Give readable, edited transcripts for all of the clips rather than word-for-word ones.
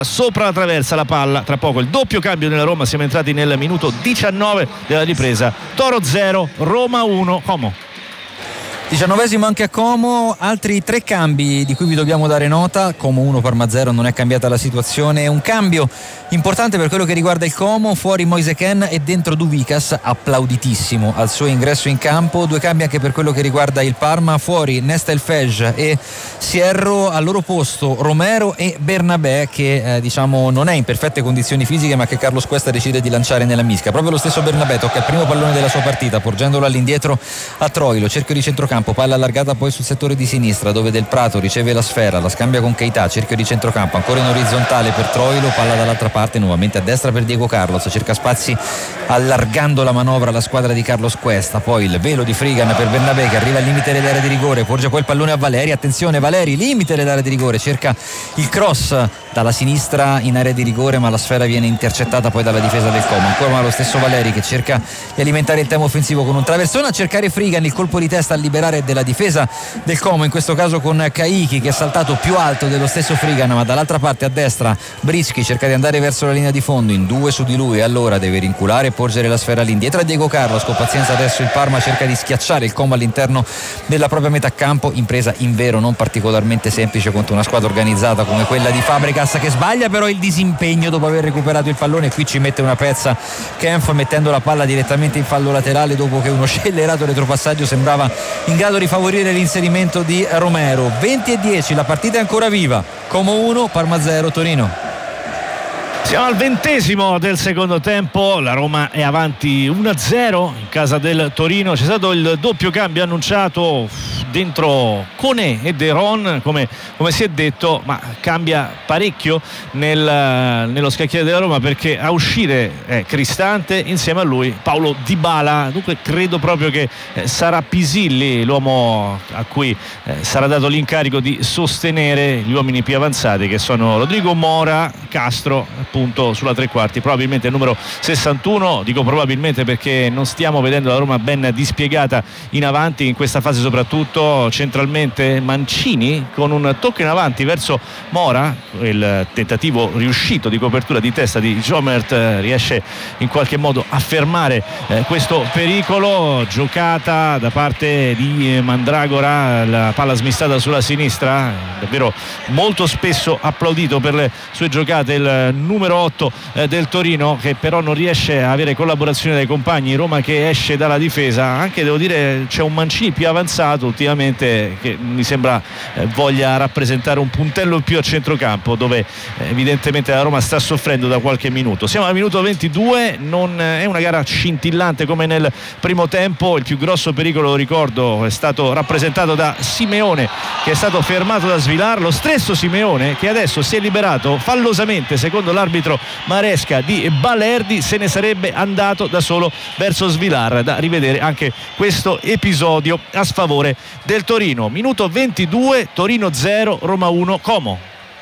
sopra la traversa la palla, tra poco il doppio cambio nella Roma, siamo entrati nel minuto 19 della ripresa. Toro 0, Roma 1, Como. 19esimo anche a Como, altri 3 cambi di cui vi dobbiamo dare nota. Como 1, Parma 0, non è cambiata la situazione. Un cambio importante per quello che riguarda il Como: fuori Moise Kean e dentro Duvikas, applauditissimo al suo ingresso in campo. 2 cambi anche per quello che riguarda il Parma: fuori Nesta Elfej e Sierro, al loro posto Romero e Bernabé, che diciamo non è in perfette condizioni fisiche, ma che Carlos Cuesta decide di lanciare nella mischia. Proprio lo stesso Bernabé tocca il primo pallone della sua partita, porgendolo all'indietro a Troilo, cerchio di centrocampo, palla allargata poi sul settore di sinistra dove Del Prato riceve la sfera, la scambia con Keita, cerchio di centrocampo ancora in orizzontale per Troilo, palla dall'altra parte nuovamente a destra per Diego Carlos, cerca spazi allargando la manovra la squadra di Carlos Cuesta, poi il velo di Frigan per Bernabé che arriva al limite dell'area di rigore, porge poi il pallone a Valeri, attenzione Valeri, limite dell'area di rigore, cerca il cross dalla sinistra in area di rigore, ma la sfera viene intercettata poi dalla difesa del Como. Ancora lo stesso Valeri che cerca di alimentare il tempo offensivo con un traversone, a cercare Frigan, il colpo di testa a liberare della difesa del Como, in questo caso con Caicchi che è saltato più alto dello stesso Frigan, ma dall'altra parte a destra Brischi cerca di andare verso la linea di fondo, in 2 su di lui, e allora deve rinculare e porgere la sfera all'indietro a Diego Carlos. Con pazienza adesso il Parma cerca di schiacciare il Como all'interno della propria metà campo, impresa invero non particolarmente semplice contro una squadra organizzata come quella di Fabregas, che sbaglia però il disimpegno dopo aver recuperato il pallone. Qui ci mette una pezza Kempf, mettendo la palla direttamente in fallo laterale dopo che uno scellerato retropassaggio sembrava in grado di favorire l'inserimento di Romero. 20:10, la partita è ancora viva. Como 1, Parma 0, Torino. Siamo al 20esimo del secondo tempo, la Roma è avanti 1-0 in casa del Torino. C'è stato il doppio cambio annunciato dentro Koné e De Ron, come si è detto, ma cambia parecchio nello scacchiere della Roma, perché a uscire è Cristante, insieme a lui Paulo Dybala. Dunque credo proprio che sarà Pisilli l'uomo a cui sarà dato l'incarico di sostenere gli uomini più avanzati, che sono Rodrigo Mora, Castro appunto sulla tre quarti, probabilmente il numero 61. Dico probabilmente perché non stiamo vedendo la Roma ben dispiegata in avanti in questa fase, soprattutto centralmente. Mancini con un tocco in avanti verso Mora, il tentativo riuscito di copertura di testa di Jomert riesce in qualche modo a fermare questo pericolo. Giocata da parte di Mandragora, la palla smistata sulla sinistra, davvero molto spesso applaudito per le sue giocate il numero 8 del Torino, che però non riesce a avere collaborazione dai compagni. Roma che esce dalla difesa, anche devo dire c'è un Mancini più avanzato ultimamente che mi sembra voglia rappresentare un puntello in più a centrocampo, dove evidentemente la Roma sta soffrendo da qualche minuto. Siamo al minuto 22, non è una gara scintillante come nel primo tempo. Il più grosso pericolo, lo ricordo, è stato rappresentato da Simeone, che è stato fermato da Svilar, lo stesso Simeone che adesso si è liberato fallosamente, secondo l'arbitro Maresca, di Balerdi. Se ne sarebbe andato da solo verso Svilar. Da rivedere anche questo episodio a sfavore del Torino. Minuto 22, Torino 0, Roma 1, Como.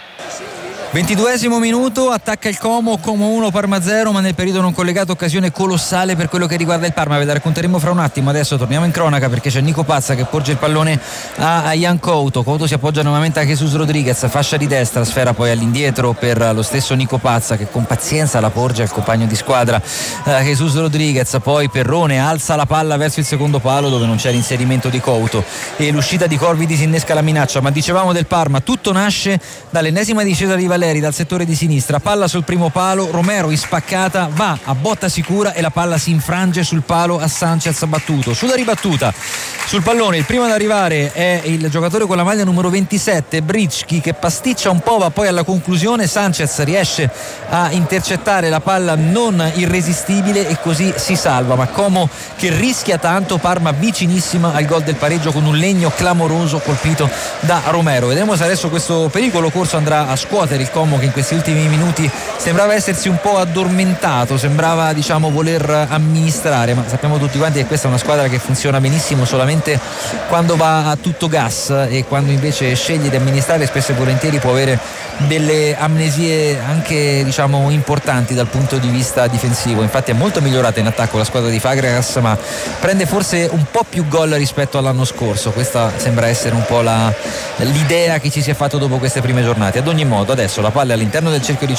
22esimo minuto, attacca il Como 1, Parma 0, ma nel periodo non collegato occasione colossale per quello che riguarda il Parma. Ve la racconteremo fra un attimo. Adesso torniamo in cronaca perché c'è Nico Pazza che porge il pallone a Jan Couto. Couto si appoggia nuovamente a Jesus Rodriguez, fascia di destra, sfera poi all'indietro per lo stesso Nico Pazza, che con pazienza la porge al compagno di squadra Jesus Rodriguez. Poi Perrone alza la palla verso il secondo palo dove non c'è l'inserimento di Couto e l'uscita di Corvi disinnesca la minaccia. Ma dicevamo del Parma, tutto nasce dall'ennesima discesa di Valeri dal settore di sinistra, palla sul primo palo, Romero in spaccata va a botta sicura e la palla si infrange sul palo a Sanchez battuto. Sulla ribattuta sul pallone il primo ad arrivare è il giocatore con la maglia numero 27 Bricchi, che pasticcia un po', va poi alla conclusione. Sanchez riesce a intercettare la palla non irresistibile e così si salva, ma Como che rischia tanto, Parma vicinissima al gol del pareggio con un legno clamoroso colpito da Romero. Vedremo se adesso questo pericolo corso andrà a scuotere il Como, che in questi ultimi minuti sembrava essersi un po' addormentato, sembrava voler amministrare, ma sappiamo tutti quanti che questa è una squadra che funziona benissimo solamente quando va a tutto gas, e quando invece sceglie di amministrare spesso e volentieri può avere delle amnesie anche importanti dal punto di vista difensivo. Infatti è molto migliorata in attacco la squadra di Fabregas, ma prende forse un po' più gol rispetto all'anno scorso. Questa sembra essere un po' l'idea che ci si è fatto dopo queste prime giornate. Ad ogni modo adesso la palla è all'interno del cerchio di